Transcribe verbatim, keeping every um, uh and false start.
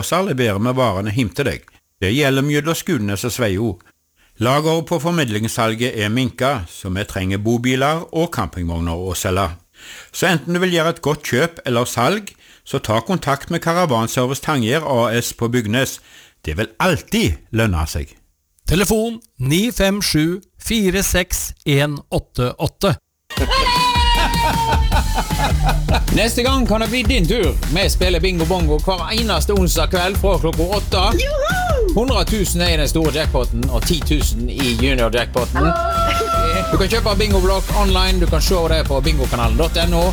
Så leverer vi varene hjem til deg. Det gjelder mellom Skudenes og Sveio. Lageret på formidlingssalget er minka, så vi trenger bobiler og campingvogner å selge. Så enten du vil gjøre et godt kjøp eller salg, så ta kontakt med Karavanservice Tangier A S på Bygnes. Det vil alltid lønne seg. Telefon ni fem sju fire seks en åtte åtte. Neste gang kan det bli din tur. Vi spiller bingo bongo hver eneste onsdag kveld fra klokka åtte. hundre tusen er i den store jackpotten og ti tusen i junior jackpotten. Du kan kjøpe bingoblokk online, du kan se det på bingokanalen punktum no.